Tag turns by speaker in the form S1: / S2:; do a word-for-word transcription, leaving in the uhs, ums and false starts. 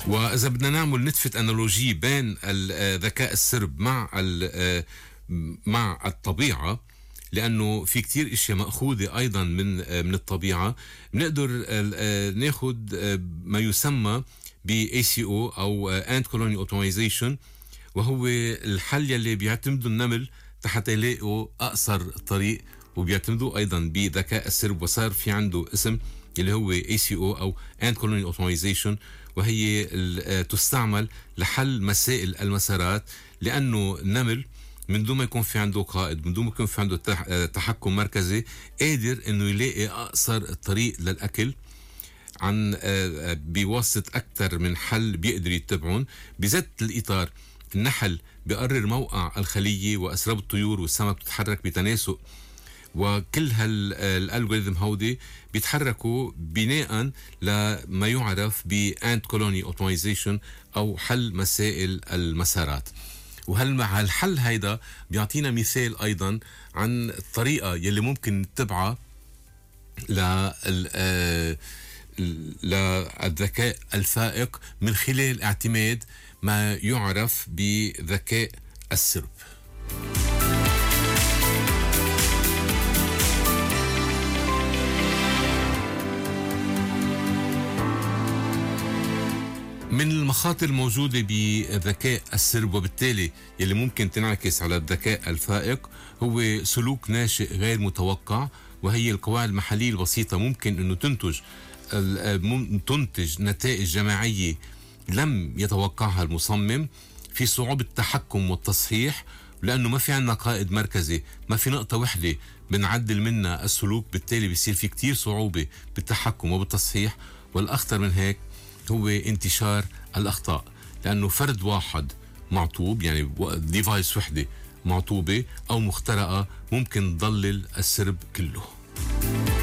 S1: وإذا بدنا نعمل نتفة أنالوجي بين الذكاء السرب مع مع الطبيعة، لأنه في كتير إشياء مأخوذة أيضا من من الطبيعة، بنقدر ناخد ما يسمى ب إيه سي أو أو Ant Colony Optimization، وهو الحل يلي بيعتمدوا النمل حتى يلاقوا أقصر طريق، وبيعتمدوا أيضا بذكاء السرب، وصار في عنده اسم اللي هو إيه سي أو أو Ant Colony Optimization، وهي تستعمل لحل مسائل المسارات. لأنه النمل من دون ما يكون في عنده قائد، من دون ما يكون في عنده تحكم مركزي، قادر انه يلاقي اقصر الطريق للاكل عن بواسطة اكثر من حل بيقدر يتبعون. بذات الاطار النحل بيقرر موقع الخلية، واسراب الطيور والسمك بتتحرك بتناسق، وكل هالالجوريثم هودي بيتحركوا بناء لما يعرف ب Ant Colony Optimization او حل مسائل المسارات. وهل مع الحل هيدا بيعطينا مثال أيضا عن الطريقة يلي ممكن نتبعها للذكاء الفائق من خلال اعتماد ما يعرف بذكاء السرب. من المخاطر الموجودة بذكاء السرب وبالتالي يلي ممكن تنعكس على الذكاء الفائق هو سلوك ناشئ غير متوقع، وهي القواعد المحلية البسيطة ممكن أنه تنتج تنتج نتائج جماعية لم يتوقعها المصمم، في صعوبة التحكم والتصحيح، لأنه ما في عنا قائد مركزي، ما في نقطة وحدة بنعدل منها السلوك، بالتالي بيصير في كتير صعوبة بالتحكم وبالتصحيح. والأخطر من هيك هو انتشار الأخطاء، لأنه فرد واحد معطوب، يعني ديفايس وحدة معطوبة أو مخترقة، ممكن تضلل السرب كله.